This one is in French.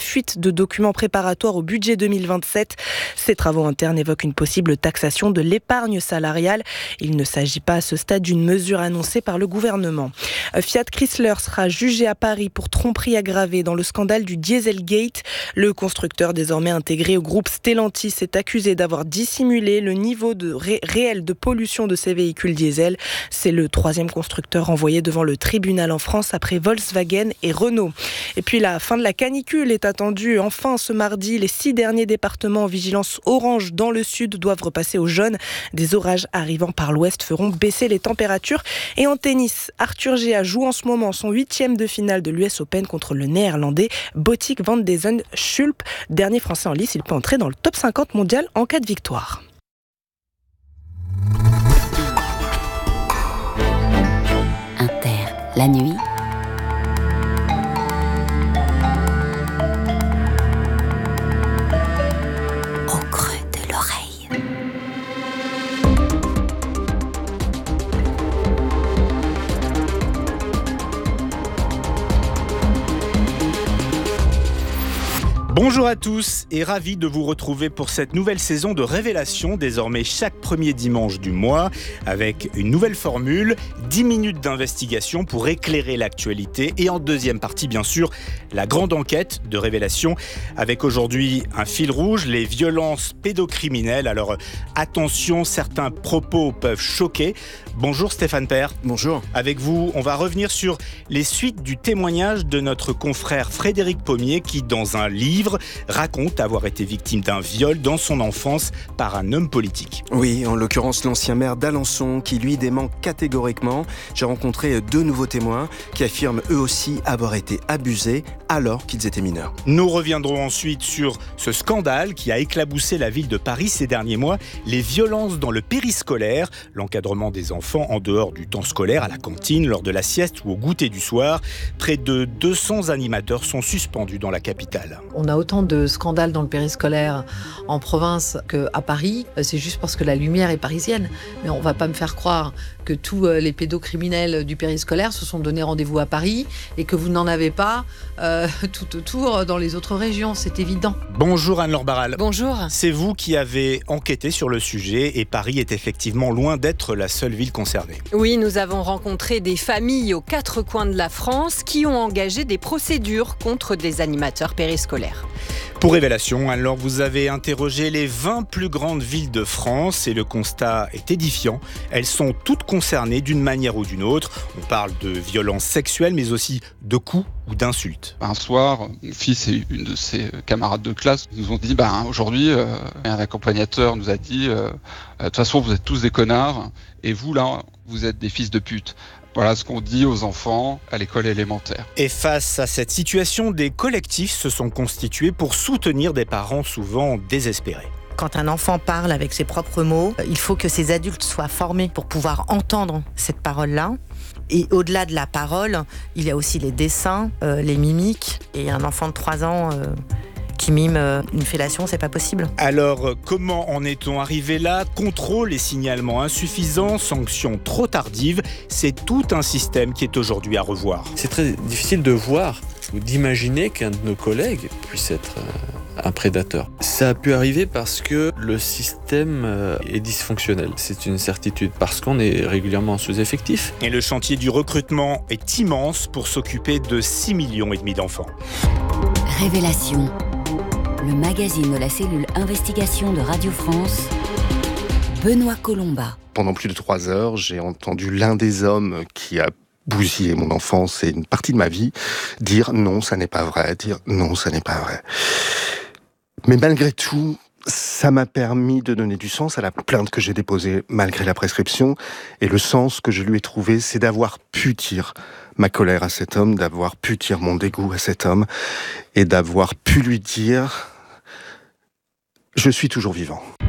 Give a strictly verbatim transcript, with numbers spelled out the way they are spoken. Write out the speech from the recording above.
fuite de documents préparatoires au budget deux mille vingt-sept. Ces travaux internes évoquent une possible taxation de l'épargne salariale. Il ne s'agit pas à ce stade d'une mesure annoncée par le gouvernement. Fiat Chrysler sera jugé à Paris pour tromperie aggravée dans le scandale du Dieselgate. Le constructeur désormais intégré au groupe Stellantis est accusé d'avoir dissimulé le niveau de ré- réel de pollution de ses véhicules diesel. C'est le troisième constructeur envoyé devant le tribunal en France après Volkswagen et Renault. Et puis la fin de la canicule est attendue enfin ce mardi. Les six derniers départements en vigilance orange dans le sud doivent repasser au jaune. Des orages arrivant par l'ouest feront baisser les températures. Et en tennis, Arthur Géa joue en ce moment son huitième de finale de l'U S Open contre le néerlandais Botic van de Schulp. Dernier français en lice, il peut entrer dans le top cinquante mondial en cas de victoire. Inter, la nuit. Au creux de l'oreille. Bonjour à tous et ravi de vous retrouver pour cette nouvelle saison de Révélation, désormais chaque premier dimanche du mois, avec une nouvelle formule, dix minutes d'investigation pour éclairer l'actualité et en deuxième partie, bien sûr, la grande enquête de Révélation, avec aujourd'hui un fil rouge, les violences pédocriminelles. Alors attention, certains propos peuvent choquer. Bonjour Stéphane Père. Bonjour. Avec vous, on va revenir sur les suites du témoignage de notre confrère Frédéric Pommier qui, dans un livre, raconte avoir été victime d'un viol dans son enfance par un homme politique. Oui, en l'occurrence l'ancien maire d'Alençon qui lui dément catégoriquement. J'ai rencontré deux nouveaux témoins qui affirment eux aussi avoir été abusés alors qu'ils étaient mineurs. Nous reviendrons ensuite sur ce scandale qui a éclaboussé la ville de Paris ces derniers mois, les violences dans le périscolaire, l'encadrement des enfants en dehors du temps scolaire, à la cantine, lors de la sieste ou au goûter du soir. Près de deux cents animateurs sont suspendus dans la capitale. On a autant de scandales dans le périscolaire en province qu'à Paris. C'est juste parce que la lumière est parisienne. Mais on ne va pas me faire croire que tous les pédocriminels du périscolaire se sont donné rendez-vous à Paris et que vous n'en avez pas euh, tout autour dans les autres régions. C'est évident. Bonjour Anne-Laure Barral. Bonjour. C'est vous qui avez enquêté sur le sujet et Paris est effectivement loin d'être la seule ville concernée. Oui, nous avons rencontré des familles aux quatre coins de la France qui ont engagé des procédures contre des animateurs périscolaires. Pour Révélation, alors vous avez interrogé les vingt plus grandes villes de France et le constat est édifiant. Elles sont toutes concernées d'une manière ou d'une autre. On parle de violences sexuelles mais aussi de coups ou d'insultes. Un soir, mon fils et une de ses camarades de classe nous ont dit bah, aujourd'hui, euh, un accompagnateur nous a dit euh, de toute façon vous êtes tous des connards et vous là, vous êtes des fils de pute. Voilà ce qu'on dit aux enfants à l'école élémentaire. Et face à cette situation, des collectifs se sont constitués pour soutenir des parents souvent désespérés. Quand un enfant parle avec ses propres mots, il faut que ses adultes soient formés pour pouvoir entendre cette parole-là. Et au-delà de la parole, il y a aussi les dessins, euh, les mimiques. Et un enfant de trois ans... Euh qui mime une fellation, c'est pas possible. Alors, comment en est-on arrivé là ? Contrôle et signalement insuffisants, sanctions trop tardives, c'est tout un système qui est aujourd'hui à revoir. C'est très difficile de voir ou d'imaginer qu'un de nos collègues puisse être un prédateur. Ça a pu arriver parce que le système est dysfonctionnel. C'est une certitude, parce qu'on est régulièrement en sous-effectif. Et le chantier du recrutement est immense pour s'occuper de six millions et demi d'enfants. Révélation. Le magazine de la cellule investigation de Radio France, Benoît Colomba. Pendant plus de trois heures, j'ai entendu l'un des hommes qui a bousillé mon enfance et une partie de ma vie dire non, ça n'est pas vrai, dire non, ça n'est pas vrai. Mais malgré tout, ça m'a permis de donner du sens à la plainte que j'ai déposée malgré la prescription. Et le sens que je lui ai trouvé, c'est d'avoir pu dire ma colère à cet homme, d'avoir pu dire mon dégoût à cet homme et d'avoir pu lui dire « Je suis toujours vivant ».